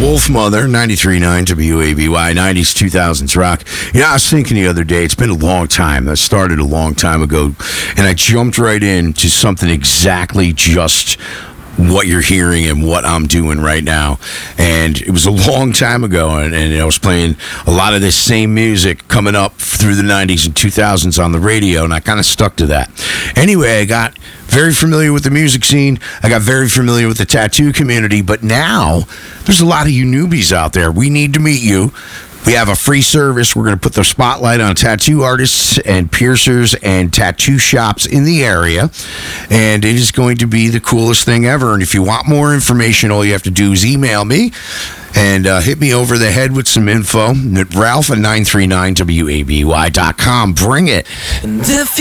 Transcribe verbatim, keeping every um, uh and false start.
Wolf Mother, ninety-three point nine W A B Y, nineties, two thousands rock. You know, I was thinking the other day, it's been a long time. I started a long time ago, and I jumped right into something exactly just what you're hearing and what I'm doing right now. And it was a long time ago, and, and I was playing a lot of this same music coming up through the nineties and two thousands on the radio, and I kind of stuck to that. Anyway, I got very familiar with the music scene. I got very familiar with the tattoo community, but now there's a lot of you newbies out there. We need to meet you. We have a free service. We're going to put the spotlight on tattoo artists and piercers and tattoo shops in the area, and it is going to be the coolest thing ever. And if you want more information, all you have to do is email me and uh, hit me over the head with some info at Ralph at nine three nine W A B Y dot com. Bring it. And if